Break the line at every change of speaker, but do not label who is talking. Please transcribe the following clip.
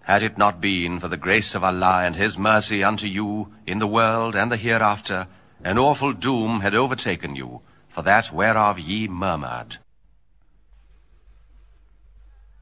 Had it not been for the grace of Allah and his mercy unto you in the world and the hereafter, an awful doom had overtaken you, for that whereof ye murmured.